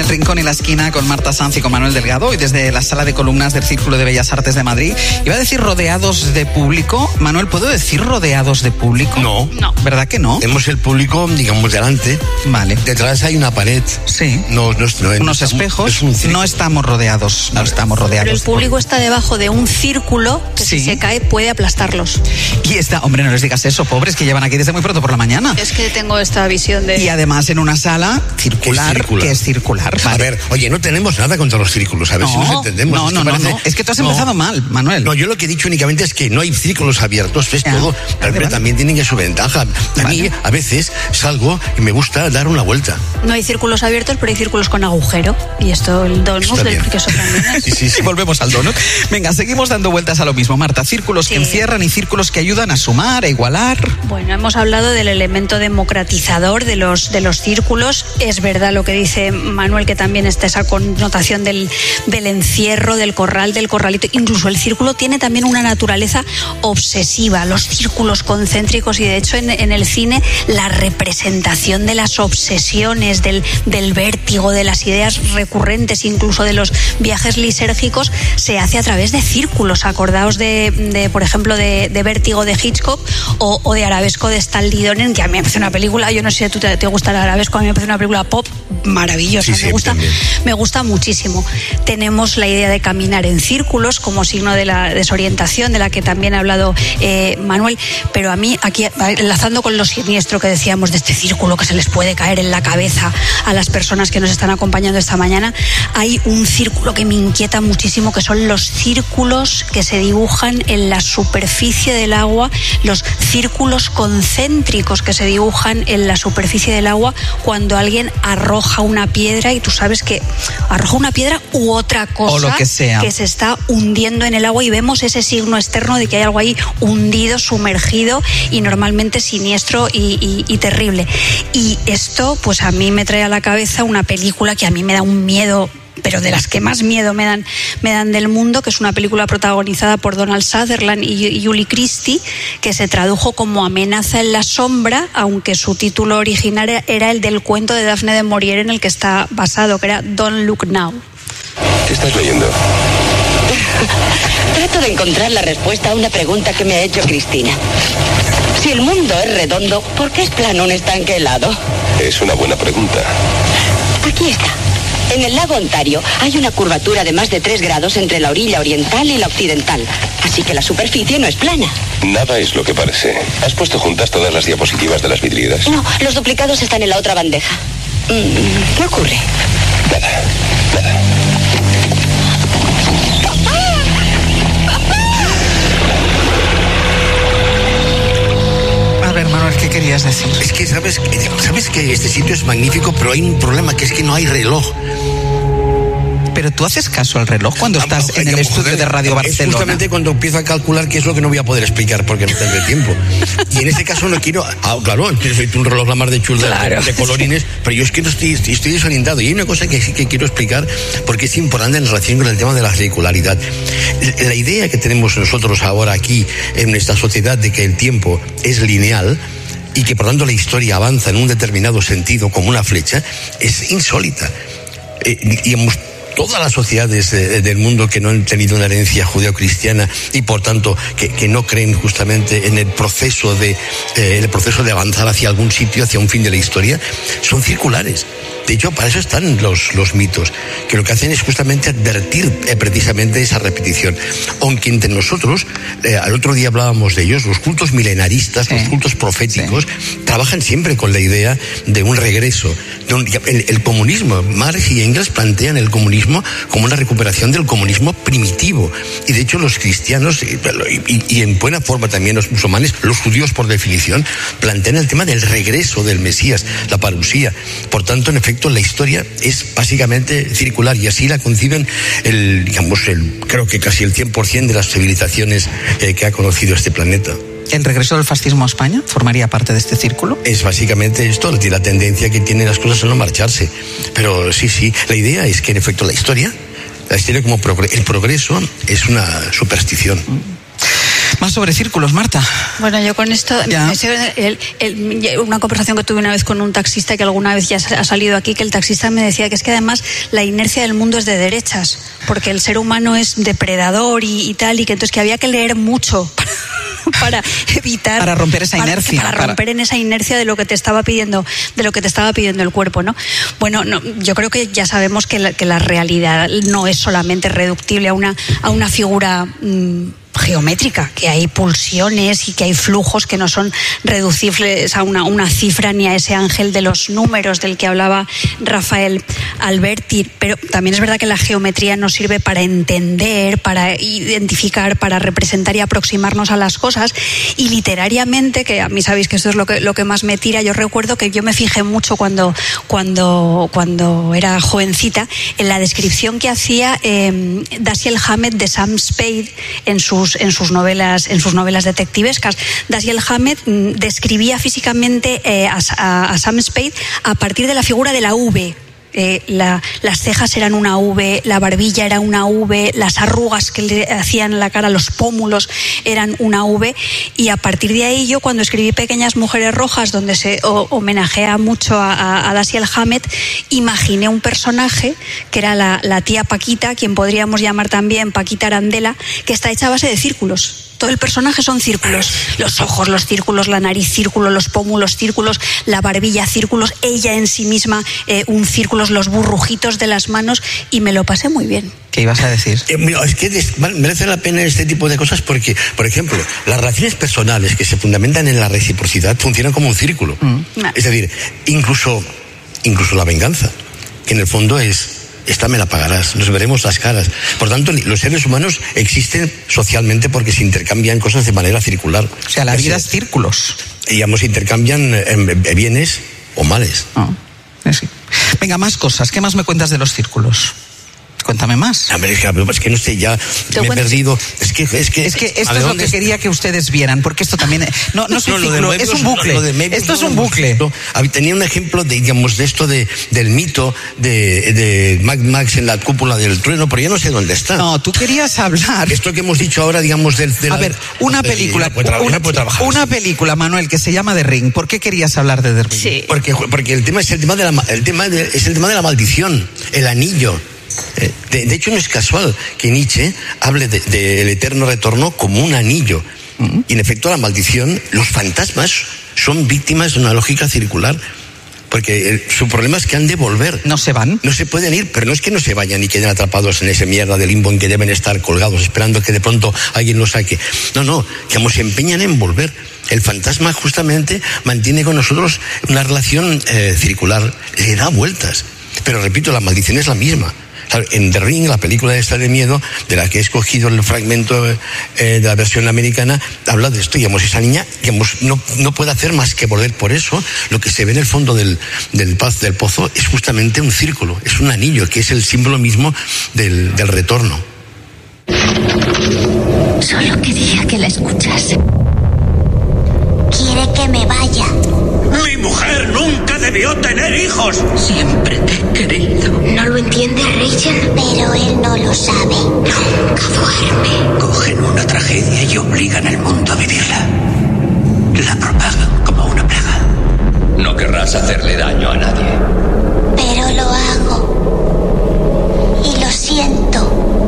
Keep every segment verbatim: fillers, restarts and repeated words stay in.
El Rincón y la Esquina con Marta Sanz y con Manuel Delgado, y desde la sala de columnas del Círculo de Bellas Artes de Madrid. Iba a decir rodeados de público. Manuel, ¿puedo decir rodeados de público? No. No. ¿Verdad que no? Tenemos el público, digamos, delante. Vale. Detrás hay una pared. Sí. No, no, no, no Unos estamos- espejos. es un círculo. No estamos rodeados. No estamos rodeados. Pero el público está debajo de un círculo que Sí. si se cae puede aplastarlos. Y está, hombre, no les digas eso, pobres, que llevan aquí desde muy pronto por la mañana. Es que tengo esta visión de... Y además en una sala circular, Que es circular. que es circular. A Vale. ver, oye, no tenemos nada contra los círculos, a ver si nos entendemos. No, Es que no, no, parece- no. Es que tú has No. empezado mal, Manuel. No, yo lo que he dicho únicamente es que no hay círculos abiertos, ves Ya. todo, Vale, pero vale. también tienen que su ventaja. A Vale. mí, a veces, salgo y me gusta dar una vuelta. No hay círculos abiertos, pero hay círculos con agujero. Y esto, el donut Está del bien. queso también es. Sí, sí, sí. Volvemos al donut. Venga, seguimos dando vueltas a lo mismo, Marta. Círculos que Sí. encierran y círculos que ayudan a sumar, a igualar. Bueno, hemos hablado del elemento democratizador de los, de los círculos. Es verdad lo que dice Manuel, que también está esa connotación del, del encierro, del corral, del corralito. Incluso el círculo tiene también una naturaleza obsesiva, los círculos concéntricos, y de hecho en, en el cine la representación de las obsesiones, del, del vértigo, de las ideas recurrentes, incluso de los viajes lisérgicos, se hace a través de círculos. Acordaos de, de por ejemplo, de, de Vértigo de Hitchcock o, o de Arabesco de Stanley Donen, que a mí me parece una película, yo no sé si a tú te, te gusta el Arabesco, a mí me parece una película pop maravillosa, Sí, sí, me gusta, también. me gusta muchísimo. Tenemos la idea de caminar en círculos como signo de la desorientación, de la que también ha hablado eh, Manuel, pero a mí, aquí enlazando con lo siniestro que decíamos de este círculo que se les puede caer en la cabeza a las personas que nos están acompañando esta mañana, hay un círculo que me inquieta muchísimo, que son los círculos que se dibujan en la superficie del agua, los círculos concéntricos que se dibujan en la superficie del agua cuando alguien arroja una piedra, y tú sabes que arroja una piedra u otra cosa O lo que sea. que se está hundiendo en el agua, y vemos ese signo externo de que hay algo ahí hundido, sumergido y normalmente siniestro y, y, y terrible. Y esto pues a mí me trae a la cabeza una película que a mí me da un miedo, pero de las que más miedo me dan, me dan del mundo, que es una película protagonizada por Donald Sutherland y, y Julie Christie, que se tradujo como Amenaza en la sombra, aunque su título original era el del cuento de Daphne de Maurier en el que está basado, que era Don't Look Now. ¿Qué estás leyendo? Trato de encontrar la respuesta a una pregunta que me ha hecho Cristina. Si el mundo es redondo, ¿por qué es plano un estanque helado? Es una buena pregunta. Aquí está. En el lago Ontario hay una curvatura de más de tres grados entre la orilla oriental y la occidental. Así que la superficie no es plana. Nada es lo que parece. ¿Has puesto juntas todas las diapositivas de las vidrieras? No, los duplicados están en la otra bandeja. Mm, ¿Qué ocurre? Nada, nada. A ver, Manuel, ¿qué querías decir? Es que sabes, sabes que este sitio es magnífico, pero hay un problema, que es que no hay reloj. Pero tú haces caso al reloj cuando estás en el Joder, estudio de Radio Es Barcelona. justamente cuando empiezo a calcular qué es lo que no voy a poder explicar porque no tengo tiempo. Y en este caso no quiero... Ah, claro, soy un reloj la más de chula, Claro. de colorines, pero yo es que no estoy, estoy, estoy desorientado. Y hay una cosa que sí que quiero explicar porque es importante en relación con el tema de la regularidad. La idea que tenemos nosotros ahora aquí en nuestra sociedad de que el tiempo es lineal y que por tanto la historia avanza en un determinado sentido como una flecha, es insólita. Eh, digamos, todas las sociedades de, del mundo que no han tenido una herencia judeocristiana y por tanto que, que no creen justamente en el proceso de eh, el proceso de avanzar hacia algún sitio, hacia un fin de la historia, son circulares. De hecho, para eso están los, los mitos, que lo que hacen es justamente advertir eh, precisamente esa repetición. Aunque entre nosotros, eh, al otro día hablábamos de ellos, los cultos milenaristas, Sí. los cultos proféticos, sí. trabajan siempre con la idea de un regreso. De un, el, el comunismo, Marx y Engels plantean el comunismo como una recuperación del comunismo primitivo. Y de hecho los cristianos, y, y, y en buena forma también los musulmanes, los judíos por definición, plantean el tema del regreso del Mesías, la parusía. Por tanto, en efecto, la historia es básicamente circular y así la conciben el, digamos, el, creo que casi el cien por ciento de las civilizaciones eh, que ha conocido este planeta. ¿El regreso del fascismo a España formaría parte de este círculo? Es básicamente esto, la tendencia que tienen las cosas a no marcharse. Pero sí, sí, la idea es que en efecto la historia, la historia como progre- el progreso es una superstición. Más sobre círculos, Marta. Bueno, yo con esto, Ya. el, el, una conversación que tuve una vez con un taxista que alguna vez ya ha salido aquí, que el taxista me decía que es que además la inercia del mundo es de derechas, porque el ser humano es depredador y, y tal, y que entonces que había que leer mucho para evitar, para romper esa para, inercia, para para... romper en esa inercia de lo que te estaba pidiendo, de lo que te estaba pidiendo el cuerpo, ¿no? Bueno, no, yo creo que ya sabemos que la, que la realidad no es solamente reductible a una a una figura mmm, geométrica, que hay pulsiones y que hay flujos que no son reducibles a una, una cifra ni a ese ángel de los números del que hablaba Rafael Alberti, pero también es verdad que la geometría nos sirve para entender, para identificar, para representar y aproximarnos a las cosas, y literariamente, que a mí sabéis que esto es lo que, lo que más me tira, yo recuerdo que yo me fijé mucho cuando, cuando, cuando era jovencita en la descripción que hacía eh, Dashiell Hammett de Sam Spade en sus en sus novelas en sus novelas detectivescas. Dashiell Hammett mm, describía físicamente eh, a, a, a Sam Spade a partir de la figura de la V. Eh, la, las cejas eran una V, la barbilla era una V, las arrugas que le hacían la cara, los pómulos eran una V, y a partir de ahí yo, cuando escribí Pequeñas Mujeres Rojas, donde se o, homenajea mucho a, a, a Dashiell Hammett, imaginé un personaje que era la, la tía Paquita, quien podríamos llamar también Paquita Arandela, que está hecha a base de círculos. Todo el personaje son círculos, los ojos, los círculos, la nariz, círculos, los pómulos, círculos, la barbilla, círculos, ella en sí misma, eh, un círculo, los burrujitos de las manos, y me lo pasé muy bien. ¿Qué ibas a decir? Eh, mira, es que des, merece la pena este tipo de cosas porque, por ejemplo, las relaciones personales que se fundamentan en la reciprocidad funcionan como un círculo. Mm. Es decir, incluso, incluso la venganza, que en el fondo es... esta me la pagarás, nos veremos las caras. Por tanto, los seres humanos existen socialmente porque se intercambian cosas de manera circular. O sea, la vida es círculos. Digamos, intercambian bienes o males. Oh, sí. Venga, más cosas. ¿Qué más me cuentas de los círculos? Cuéntame más. A ver, es que, es que no sé, ya me he perdido. Es que, es que, es que esto es lo que quería que ustedes vieran, porque esto también no, no es un no, ciclo, Moebius, es un bucle. No, esto es un bucle. No, tenía un ejemplo de, digamos, de esto de, del mito de, de Mad Max en la cúpula del trueno, pero ya no sé dónde está. No, tú querías hablar. Esto que hemos dicho ahora, digamos, del. De a ver, una película. Una, una, una película, Manuel, que se llama The Ring. ¿Por qué querías hablar de The Ring? Sí. Porque, porque el tema es el tema de la, el tema de, es el tema de la maldición, el anillo. De, de hecho, no es casual que Nietzsche hable del de, de eterno retorno como un anillo. Uh-huh. Y en efecto, la maldición, los fantasmas son víctimas de una lógica circular. Porque el, su problema es que han de volver. No se van. No se pueden ir, pero no es que no se vayan y queden atrapados en ese mierda de limbo en que deben estar colgados, esperando que de pronto alguien los saque. No, no, que como se empeñan en volver. El fantasma justamente mantiene con nosotros una relación eh, circular, le da vueltas. Pero repito, la maldición es la misma. En The Ring, la película esta de miedo, de la que he escogido el fragmento eh, de la versión americana, habla de esto, digamos, esa niña digamos, no, no puede hacer más que volver. Por eso, lo que se ve en el fondo del, del, paz, del pozo es justamente un círculo, es un anillo, que es el símbolo mismo del, del retorno. Solo quería que la escuchase. Quiere que me vaya. Mi mujer nunca debió tener hijos. Siempre te he querido. ¿No lo entiende Rachel? Pero él no lo sabe. Nunca duerme. Cogen una tragedia y obligan al mundo a vivirla. La propagan como una plaga. No querrás hacerle daño a nadie. Pero lo hago. Y lo siento.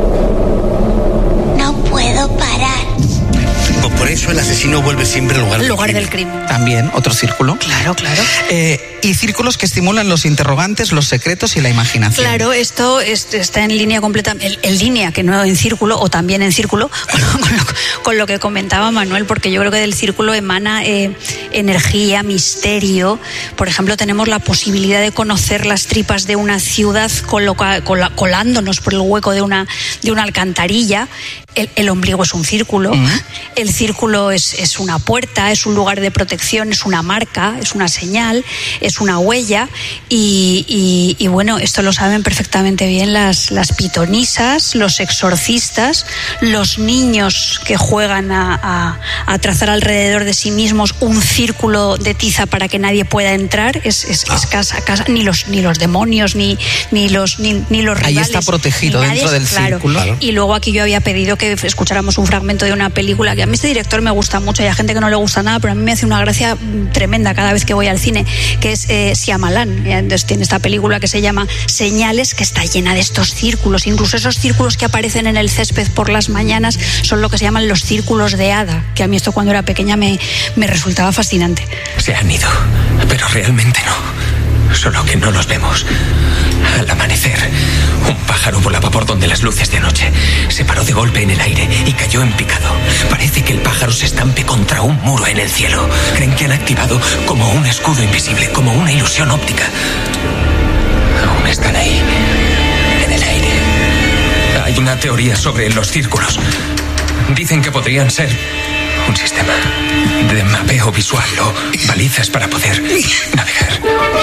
No puedo parar. Por eso el asesino vuelve siempre al lugar, al lugar del, del crimen. crimen. También, otro círculo. Claro, claro. Eh, y círculos que estimulan los interrogantes, los secretos y la imaginación. Claro, esto es, está en línea completa, en, en línea, que no en círculo, o también en círculo, con, con, lo, con lo que comentaba Manuel, porque yo creo que del círculo emana eh, energía, misterio. Por ejemplo, tenemos la posibilidad de conocer las tripas de una ciudad coloca, col, colándonos por el hueco de una, de una alcantarilla. El, el ombligo es un círculo, uh-huh. El círculo es, es una puerta, es un lugar de protección, es una marca, es una señal, es es una huella y, y, y bueno, esto lo saben perfectamente bien las, las pitonisas, los exorcistas, los niños que juegan a, a, a trazar alrededor de sí mismos un círculo de tiza para que nadie pueda entrar. Es, es, es casa, casa, ni los ni los demonios ni ni los ni, ni los rivales. Ahí está protegido nadie, dentro del claro. círculo. Claro. Y luego aquí yo había pedido que escucháramos un fragmento de una película que a mí este director me gusta mucho, hay gente que no le gusta nada, pero a mí me hace una gracia tremenda cada vez que voy al cine, que es eh, Shyamalan. Entonces tiene esta película que se llama Señales, que está llena de estos círculos, incluso esos círculos que aparecen en el césped por las mañanas son lo que se llaman los círculos de hada, que a mí esto cuando era pequeña me, me resultaba fascinante. Se han ido, pero realmente no. Solo que no los vemos. Al amanecer, un pájaro volaba por donde las luces de anoche. Se paró de golpe en el aire y cayó en picado. Parece que el pájaro se estampe contra un muro en el cielo. Creen que han activado como un escudo invisible, como una ilusión óptica. Aún están ahí, en el aire. Hay una teoría sobre los círculos. Dicen que podrían ser un sistema de mapeo visual o balizas para poder navegar.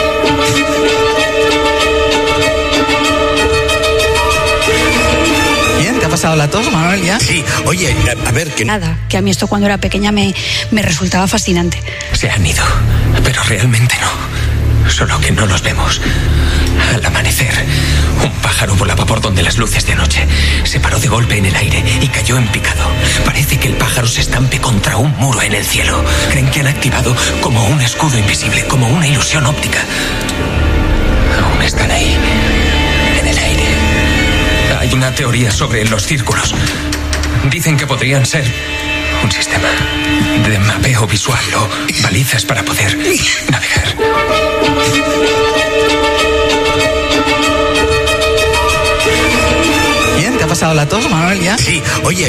Bien, ¿te ha pasado la tos, Manuel, ya? Sí, oye, a, a ver, que... Nada, que a mí esto cuando era pequeña me, me resultaba fascinante. Se han ido, pero realmente no. Solo que no los vemos. Al amanecer, un pájaro volaba por donde las luces de anoche. Se paró de golpe en el aire y cayó en picado. Parece que el pájaro se estampe contra un muro en el cielo. Creen que han activado como un escudo invisible, como una ilusión óptica. Aún están ahí, en el aire. Hay una teoría sobre los círculos. Dicen que podrían ser un sistema de mapeo visual o balizas para poder navegar. Bien, ¿te ha pasado la tos, Manuel, ya? Sí, oye,